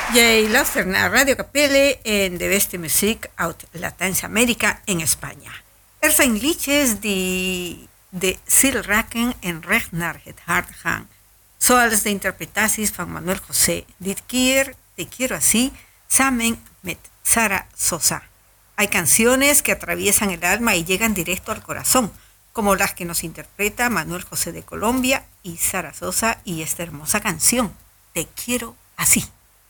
Jij luistert naar Radio Capelle en de beste muziek uit Latijns-Amerika en España. Er zijn liedjes die de ziel raken en recht naar het hart gaan. Zoals de interpretaties van Manuel José. Dit keer Te Quiero Así, samen met Sara Sosa. Hay canciones que atraviesan el alma y llegan directo al corazón, como las que nos interpreta Manuel José de Colombia y Sara Sosa y esta hermosa canción, Te Quiero Así.